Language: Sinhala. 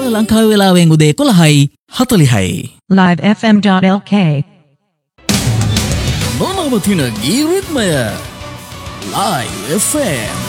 ලංකාවේ වෙලාවෙන් උදේ 11:40. livefm.lk නොනවතින ගී රිද්මය Live FM